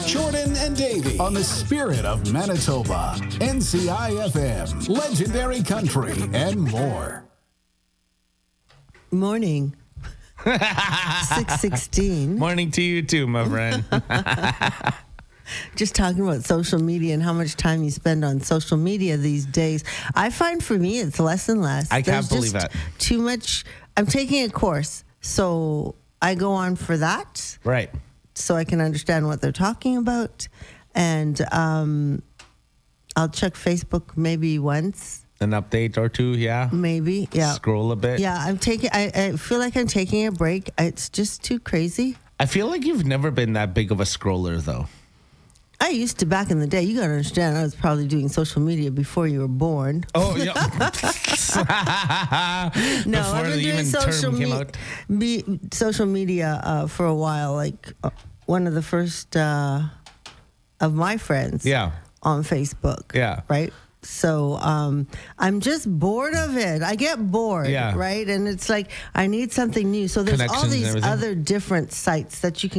Jordan and Davey on the Spirit of Manitoba, NCI-FM, Legendary Country, and more. Morning. 6:16. Morning to you too, my friend. Just talking about social media and how much time you spend on social media these days. I find for me it's less and less. I can't There's believe that. Too much. I'm taking a course, so I go on for that. Right. So I can understand what they're talking about. And I'll check Facebook maybe once. An update or two, yeah. Maybe, yeah. Scroll a bit. Yeah, I feel like I'm taking a break. It's just too crazy. I feel like you've never been that big of a scroller, though. I used to back in the day. You got to understand, I was probably doing social media before you were born. Oh, yeah. No, Before I've been the doing even social, term came out. social media for a while. Like one of the first of my friends Yeah. on Facebook. Yeah. Right? So I'm just bored of it. I get bored, Yeah. right? And it's like I need something new. So there's all Connections and these everything. other different sites that you can